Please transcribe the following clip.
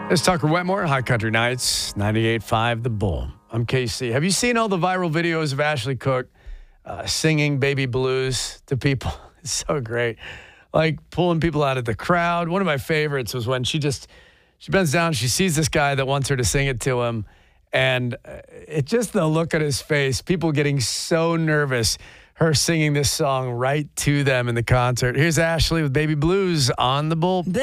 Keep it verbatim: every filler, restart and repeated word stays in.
It's Tucker Wetmore, High Country Nights, ninety-eight point five The Bull. I'm K C. Have you seen all the viral videos of Ashley Cooke uh, singing Baby Blues to people? It's so great. Like pulling people out of the crowd. One of my favorites was when she just, she bends down, she sees this guy that wants her to sing it to him. And it just the look on his face, people getting so nervous, her singing this song right to them in the concert. Here's Ashley with Baby Blues on The Bull.